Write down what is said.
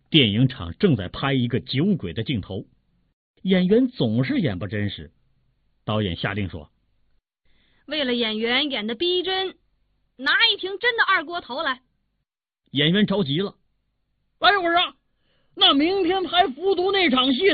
电影厂正在拍一个酒鬼的镜头，演员总是演不真实。导演下令说：“ 为了演员演的逼真，拿一瓶真的二锅头来。” 演员着急了：“哎，我说，那明天拍服毒那场戏